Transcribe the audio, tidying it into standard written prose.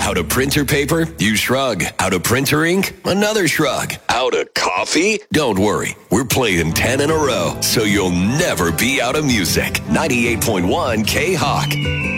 Out of printer paper? You shrug. Out of printer ink? Another shrug. Out of coffee? Don't worry. We're playing 10 in a row, so you'll never be out of music. 98.1 K-Hawk.